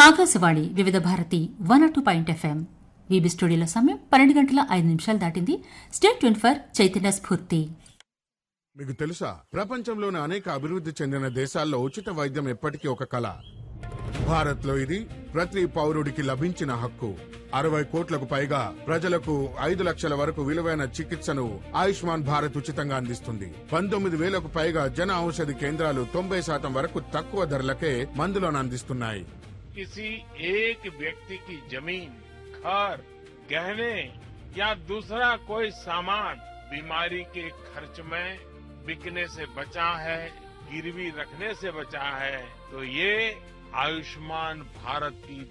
ఆకాశవాణి వివిధ Bharati 102.FM VB స్టూడియోలో సమయం 12:05 దాటింది. స్టేట్ ట్యూన్ ఫర్ చైతన్య స్ఫూర్తి. మీకు తెలుసా, ప్రపంచంలోని అనేక అభివృద్ధి చెందిన దేశాల్లో ఉచిత వైద్యం ఎప్పటికీ ఒక కళ. భారత్ లో ఇది ప్రతి పౌరుడికి లభించిన హక్కు. 60 కోట్లకు పైగా ప్రజలకు 5 లక్షల వరకు విలువైన చికిత్సను ఆయుష్మాన్ భారత్ ఉచితంగా అందిస్తుంది. 19,000కు పైగా జన ఔషధి కేంద్రాలు 90% వరకు తక్కువ ధరలకే మందులను అందిస్తున్నాయి. किसी एक व्यक्ति की जमीन, घर, गहने या दूसरा कोई सामान बीमारी के खर्च में बिकने से बचा है, गिरवी रखने से बचा है, तो ये आयुष्मान भारत की